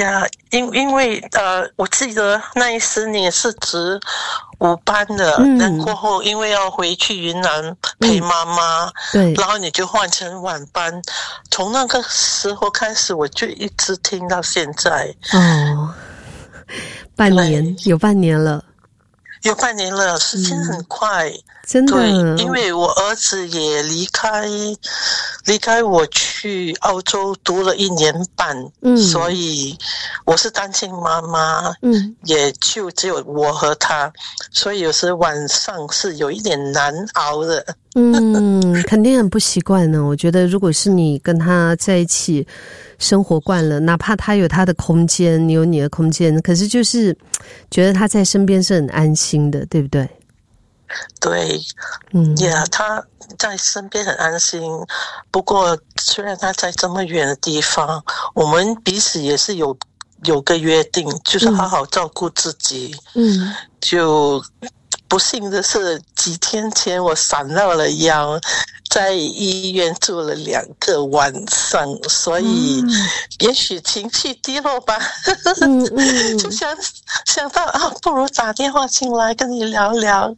呀，因为我记得那一时你也是值5班的，然后过后因为要回去云南陪妈妈， 对， 然后你就换成晚班，从那个时候开始我就一直听到现在。 哦，有半年了。 有半年了，时间很快， 真的。 对，因为我儿子也离开我去澳洲读了1年半，所以我是单亲妈妈，也就只有我和他，所以有时晚上是有一点难熬的。 肯定很不习惯呢。我觉得如果是你跟他在一起生活惯了，哪怕他有他的空间，你有你的空间，可是就是觉得他在身边是很安心的，对不对？ 对，他在身边很安心。不过虽然他在这么远的地方，我们彼此也是有个约定，就是好好照顾自己。就不幸的是几天前我闪到了腰，在医院住了2个晚上，所以也许情绪低落吧。就想到不如打电话进来跟你聊聊。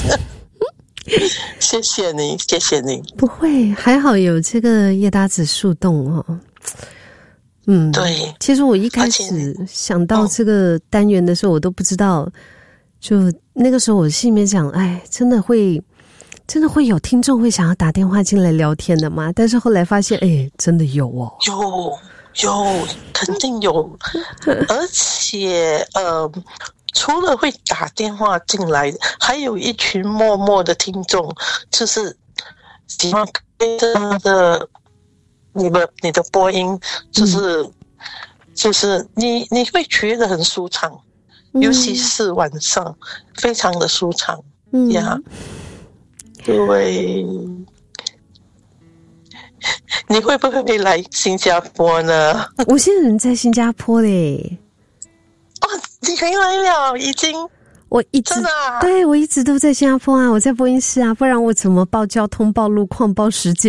谢谢你。 不会，还好有这个叶搭子树洞哦。 对。 其实我一开始想到这个单元的时候，我都不知道。就那个时候，我心里面想，真的会有听众会想要打电话进来聊天的吗？但是后来发现，真的有哦， 有，肯定有，而且除了会打电话进来，还有一群默默的听众，就是喜欢的你的播音，就是你会觉得很舒畅。尤其是晚上，非常的舒畅。对，你会不会来新加坡呢？ 我现在人在新加坡嘞。 你回来了，已经。 我一直对，我一直都在新加坡啊，我在播音室啊，不然我怎么报交通、报路况、报时间？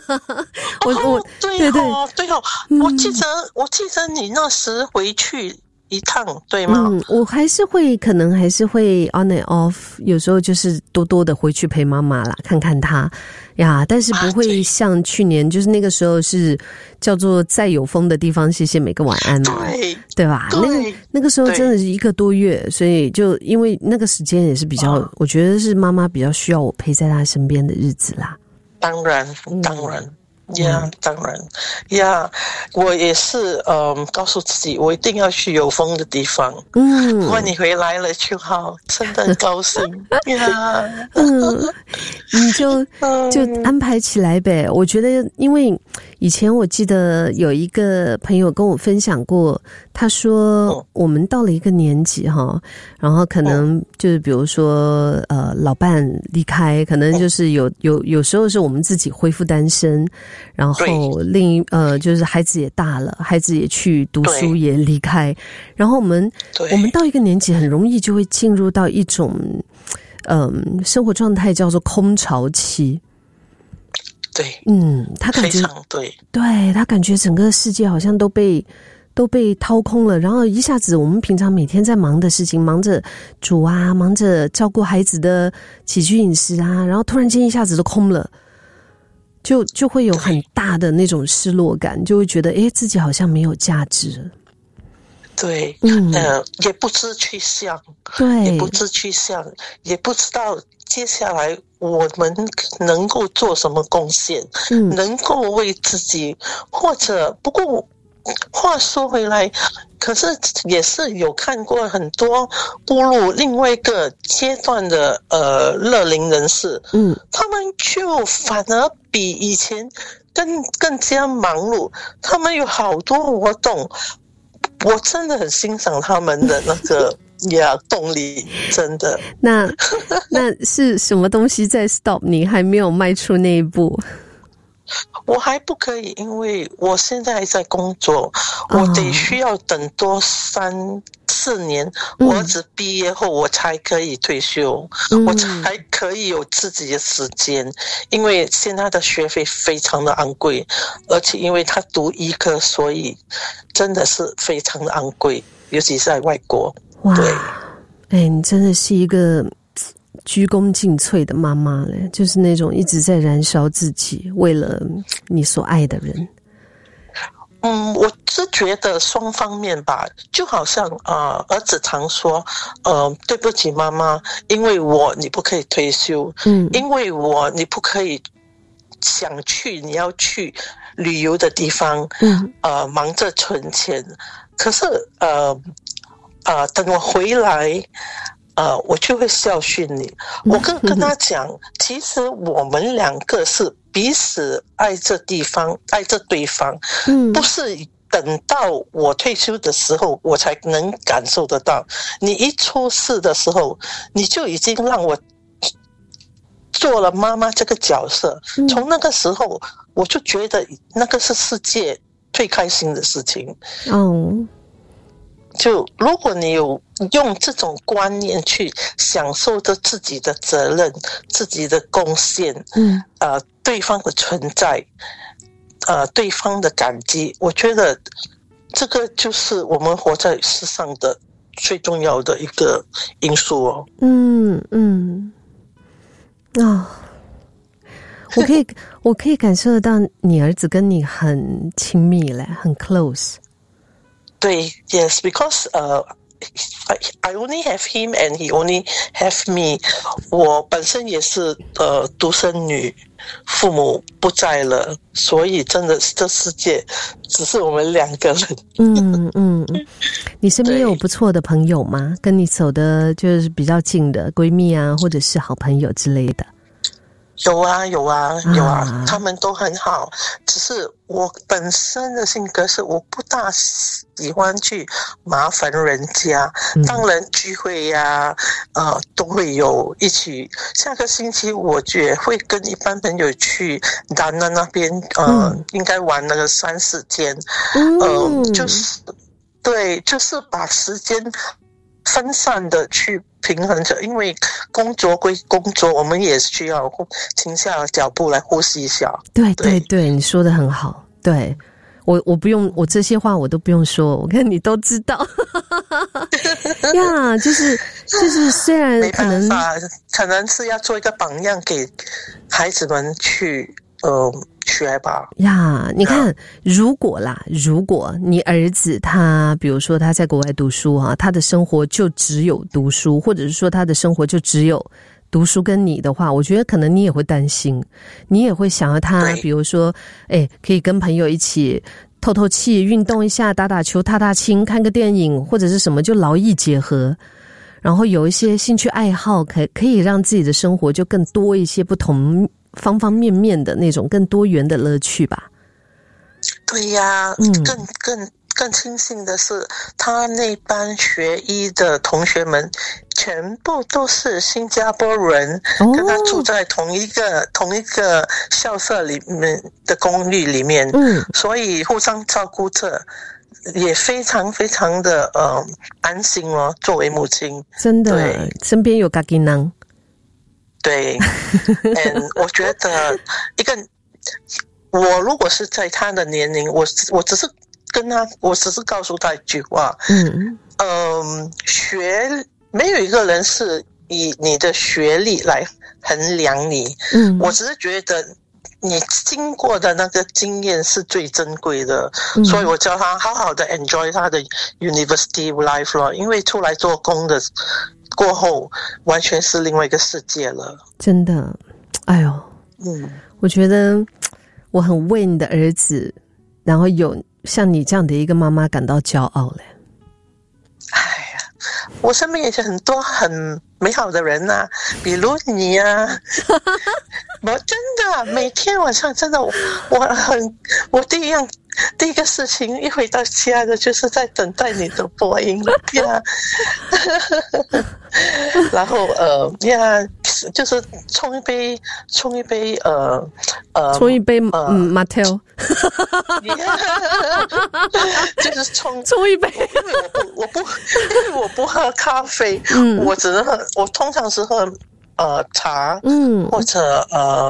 对， 我记得你那时回去一趟，对吗？ 我可能还是会 on and off， 有时候就是多多的回去陪妈妈啦，看看她呀，但是不会像去年，就是那个时候是叫做在有风的地方，谢谢每个晚安嘛，对吧？那个时候真的是1个多月，所以就因为那个时间也是比较，我觉得是妈妈比较需要我陪在她身边的日子啦。 当然。当然，我也是告诉自己，我一定要去有风的地方。问你回来了就好，真的很高兴。 你就安排起来呗。我觉得，因为以前我记得有一个朋友跟我分享过，他说我们到了一个年纪哈，然后可能就是比如说老伴离开，可能就是有时候是我们自己恢复单身。然后就是孩子也大了，孩子也去读书也离开，然后我们到一个年纪很容易就会进入到一种生活状态叫做空巢期。 对，他感觉非常对， 他感觉整个世界好像都被掏空了，然后一下子我们平常每天在忙的事情，忙着煮啊，忙着照顾孩子的起居饮食啊，然后突然间一下子都空了。就会有很大的那种失落感，就会觉得自己好像没有价值。 对，也不知去向， 对， 也不知去向，也不知道接下来我们能够做什么贡献，能够为自己，或者不过话说回来，可是也是有看过很多步入另外一个阶段的乐龄人士，他们就反而比以前更加忙碌，他们有好多活动，我真的很欣赏他们的那个动力，真的。 那是什么东西在 stop 你还没有迈出那一步？ 我还不可以，因为我现在还在工作，我得需要等多3-4年，我儿子毕业后我才可以退休，我才可以有自己的时间，因为现在的学费非常的昂贵，而且因为他读医科，所以真的是非常的昂贵，尤其是在外国。 哇， 对， 你真的是一个鞠躬尽瘁的妈妈嘞，就是那种一直在燃烧自己，为了你所爱的人。 我是觉得双方面吧，就好像儿子常说，对不起妈妈，因为我你不可以退休，因为我你不可以想去你要去旅游的地方，忙着存钱，可是等我回来。我就会教训你。我跟他讲，其实我们两个是彼此爱着对方，不是等到我退休的时候我才能感受得到。你一出事的时候，你就已经让我做了妈妈这个角色。从那个时候，我就觉得那个是世界最开心的事情。就如果你有用这种观念去享受着自己的责任、自己的贡献，对方的存在，对方的感激，我觉得这个就是我们活在世上的最重要的一个因素哦。 我可以感受得到你儿子跟你很亲密嘞，很 close。 对 ，yes, because I only have him and he only have me. 我本身也是独生女，父母不在了，所以真的这世界只是我们两个人。 你身边有不错的朋友吗？跟你走的就是比较近的闺蜜啊，或者是好朋友之类的？ 有啊，他们都很好，只是我本身的性格是我不大喜欢去麻烦人家。当然聚会呀，都会有一起。下个星期我也会跟一般朋友去达纳那边，应该玩那个3-4天，就是把时间分散的去平衡着，因为工作归工作，我们也需要停下脚步来呼吸一下。对， 你说得很好。对，我不用，我这些话我都不用说，我看你都知道。呀，就是虽然可能没办法，可能是要做一个榜样给孩子们去学吧。 呀，你看，如果你儿子他比如说他在国外读书啊，他的生活就只有读书，或者是说他的生活就只有读书跟你的话，我觉得可能你也会担心，你也会想要他比如说可以跟朋友一起透透气，运动一下，打打球，踏踏青，看个电影或者是什么，就劳逸结合，然后有一些兴趣爱好可以让自己的生活就更多一些不同方方面面的那种更多元的乐趣吧。 对呀，更庆幸的是，他那班学医的同学们全部都是新加坡人，跟他住在同一个校舍里面的公寓里面，所以互相照顾着，也非常非常的安心哦。作为母亲， 真的，身边有家己人。 对，我觉得我如果是在他的年龄，我只是告诉他一句话，没有一个人是以你的学历来衡量你，我只是觉得你经过的那个经验是最珍贵的，所以我叫他好好的 enjoy 他的 university life 了，因为出来做工的过后完全是另外一个世界了。 真的，哎呦，我觉得我很为你的儿子，然后有像你这样的一个妈妈感到骄傲嘞。 哎呀，我身边也是很多很美好的人啊，比如你啊。我真哪，每天晚上真的我第一个事情一回到家的就是在等待你的播音呀，然后就是冲一杯 Mattel， 就是冲一杯， 因为我不喝咖啡，我只能我通常是喝茶，或者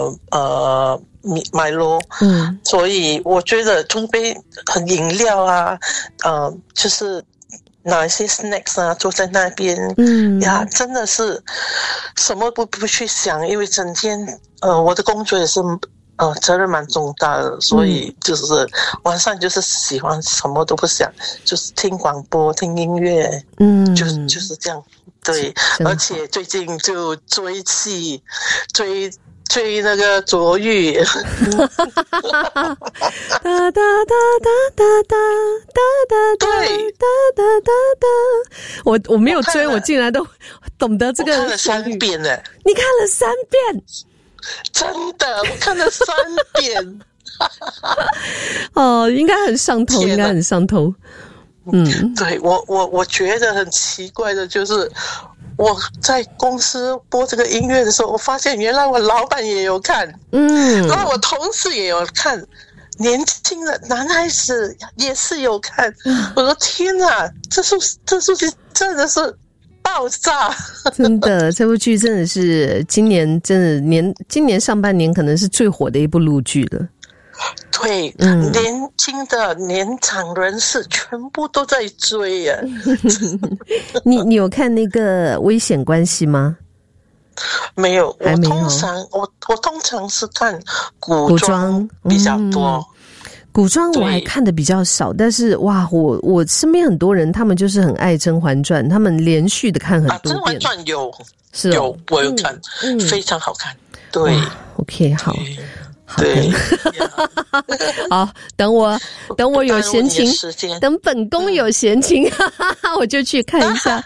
米罗，所以我觉得冲杯很饮料啊，就是拿一些 snacks 啊，坐在那边，呀，真的是什么不去想，因为整天我的工作也是责任蛮重大的，所以就是晚上就是喜欢什么都不想，就是听广播、听音乐，就是这样。对，而且最近就追戏，追那个卓玉， 哒哒哒哒哒哒哒哒哒，我没有追，我竟然都懂得这个。 我看了3遍呢。 你看了3遍？ 真的，我看了3遍。 哦，应该很上头，应该很上头。 对，我觉得很奇怪的就是，我在公司播这个音乐的时候，我发现原来我老板也有看，然后我同事也有看，年轻的男孩子也是有看。我说天哪，这出剧真的是爆炸！ 真的，这部剧真的是今年上半年可能是最火的一部陆剧了。 对，年轻的年长人士全部都在追耶。 你有看那个《危险关系》吗？ 没有，我通常是看古装比较多。 古装我还看的比较少，但是哇，我身边很多人他们就是很爱《甄嬛传》，他们连续的看很多遍。 甄嬛传有，我有看，非常好看。对 ，OK， 好。对，好，等我有闲情，等本宫有闲情，我就去看一下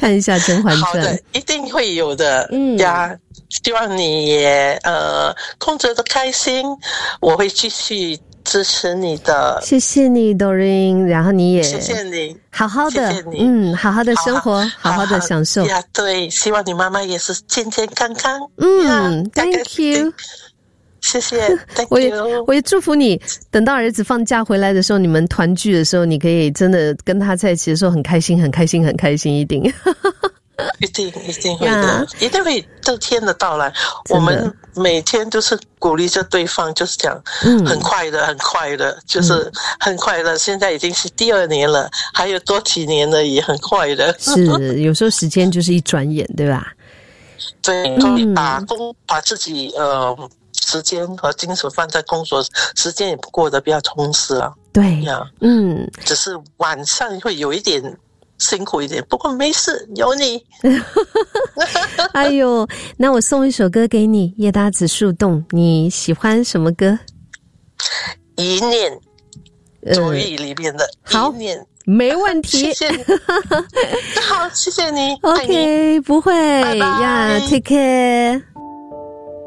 《甄嬛传》。 好的，一定会有的。呀，希望你也空着的开心，我会继续支持你的。 谢谢你 Doreen， 然后你也谢谢你， 好好的， 谢谢你， 好好的生活，好好的享受呀。对，希望你妈妈也是健健康康。 Thank you。 谢谢，我也祝福你，等到儿子放假回来的时候，你们团聚的时候，你可以真的跟他在一起的时候很开心，很开心，很开心，一定。 一定会的，一定会这天的到来。我们每天就是鼓励着对方，就是讲，很快的，就是很快的。现在已经是第2年了，还有多几年了，也很快的。 是，有时候时间就是一转眼，对吧？ 对，把自己时间和精神放在工作，时间也不过得比较充实了。 对呀，只是晚上会有一点辛苦一点，不过没事，有你。 哎呦，那我送一首歌给你，叶搭子树洞，你喜欢什么歌？ 一念，左翼里面的一念。 没问题， 谢谢你。好，谢谢你。 OK， 不会呀 ，Take care。